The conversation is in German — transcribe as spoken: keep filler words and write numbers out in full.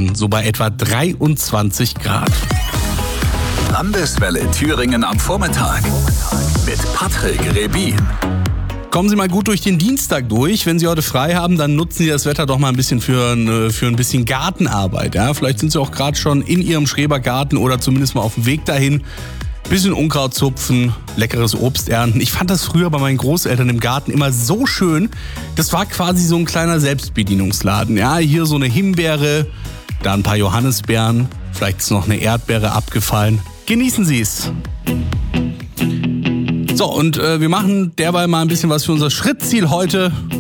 dann so bei etwa dreiundzwanzig Grad. Landeswelle Thüringen am Vormittag mit Patrick Rebin. Kommen Sie mal gut durch den Dienstag durch. Wenn Sie heute frei haben, dann nutzen Sie das Wetter doch mal ein bisschen für ein, für ein bisschen Gartenarbeit. Ja? Vielleicht sind Sie auch gerade schon in Ihrem Schrebergarten oder zumindest mal auf dem Weg dahin. Bisschen Unkraut zupfen, leckeres Obst ernten. Ich fand das früher bei meinen Großeltern im Garten immer so schön. Das war quasi so ein kleiner Selbstbedienungsladen. Ja, hier so eine Himbeere, da ein paar Johannisbeeren, vielleicht ist noch eine Erdbeere abgefallen. Genießen Sie es! So, und äh, wir machen derweil mal ein bisschen was für unser Schrittziel heute.